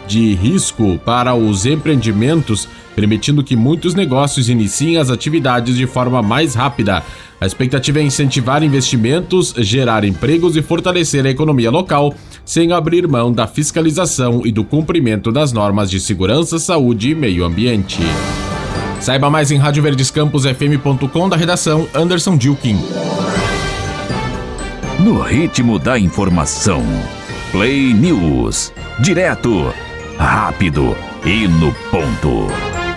de risco para os empreendimentos, permitindo que muitos negócios iniciem as atividades de forma mais rápida. A expectativa é incentivar investimentos, gerar empregos e fortalecer a economia local, sem abrir mão da fiscalização e do cumprimento das normas de segurança, saúde e meio ambiente. Saiba mais em radioverdescamposfm.com, da redação Anderson Dilkin. No ritmo da informação, Play News. Direto, rápido e no ponto.